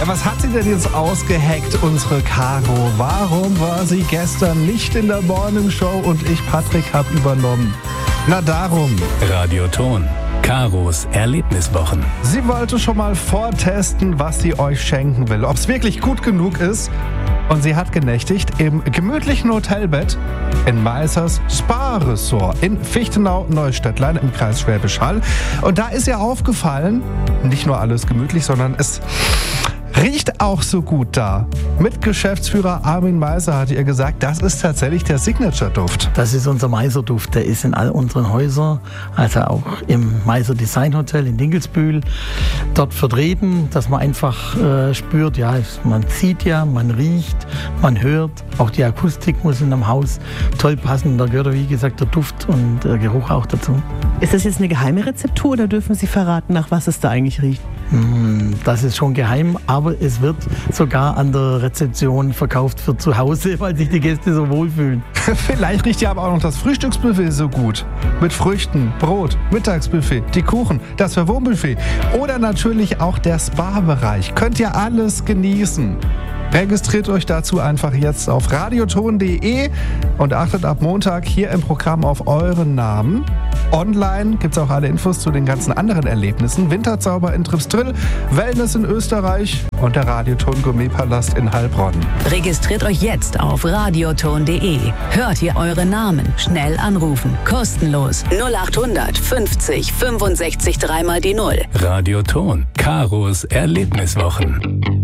Ja, was hat sie denn jetzt ausgeheckt, unsere Caro? Warum war sie gestern nicht in der Morning Show und ich, Patrick, habe übernommen? Na darum. Radioton. Caros Erlebniswochen. Sie wollte schon mal vortesten, was sie euch schenken will. Ob es wirklich gut genug ist. Und sie hat genächtigt im gemütlichen Hotelbett in Meissers Spa-Resort in Fichtenau-Neustädtlein im Kreis Schwäbisch Hall. Und da ist ihr aufgefallen, nicht nur alles gemütlich, sondern es riecht auch so gut da. Mit-Geschäftsführer Armin Meisser hat ihr gesagt, das ist tatsächlich der Signature-Duft. Das ist unser Meisser-Duft. Der ist in all unseren Häusern, also auch im Meisser Design Hotel in Dinkelsbühl, dort vertreten, dass man einfach spürt, ja, man sieht ja, man riecht, man hört. Auch die Akustik muss in einem Haus toll passen. Da gehört, wie gesagt, der Duft und der Geruch auch dazu. Ist das jetzt eine geheime Rezeptur oder dürfen Sie verraten, nach was es da eigentlich riecht? Das ist schon geheim, aber es wird sogar an der Rezeption verkauft für zu Hause, weil sich die Gäste so wohlfühlen. Vielleicht riecht ja aber auch noch das Frühstücksbuffet so gut. Mit Früchten, Brot, Mittagsbuffet, die Kuchen, das Verwurmbuffet oder natürlich auch der Spa-Bereich. Könnt ihr alles genießen. Registriert euch dazu einfach jetzt auf radioton.de und achtet ab Montag hier im Programm auf euren Namen. Online gibt es auch alle Infos zu den ganzen anderen Erlebnissen. Winterzauber in Tripsdrill, Wellness in Österreich und der Radioton Gourmetpalast in Heilbronn. Registriert euch jetzt auf radioton.de. Hört ihr eure Namen. Schnell anrufen. Kostenlos. 0800 50 65 3 mal die 0. Radioton. Caros Erlebniswochen.